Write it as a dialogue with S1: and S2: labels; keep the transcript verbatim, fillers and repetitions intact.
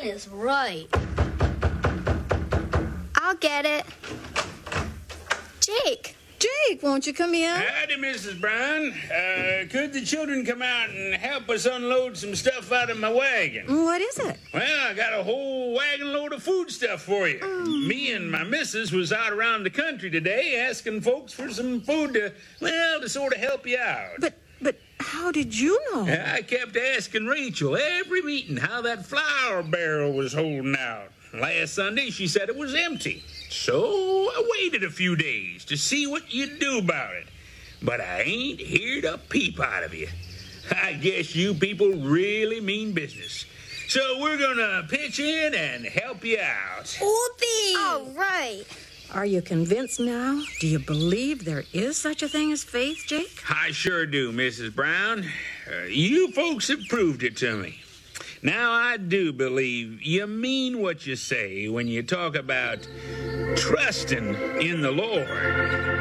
S1: Brown is right.
S2: I'll get it. Jake.
S3: Jake, won't you come in?
S4: Howdy, Missus Brown. Uh, could the children come out and help us unload some stuff out of my wagon?
S3: What is it?
S4: Well, I got a whole wagon load of food stuff for you.
S3: Mm.
S4: Me and my missus was out around the country today asking folks for some food to, well, to sort of help you out.
S3: But, but how did you know?
S4: I kept asking Rachel every meeting how that flour barrel was holding out. Last Sunday, she said it was empty. So I waited a few days to see what you'd do about it. But I ain't heard a peep out of you. I guess you people really mean business. So we're gonna pitch in and help you out.
S1: Whoopee!
S2: All right.
S3: Are you convinced now? Do you believe there is such a thing as faith, Jake?
S4: I sure do, Missus Brown. Uh, you folks have proved it to me. Now, I do believe you mean what you say when you talk about trusting in the Lord.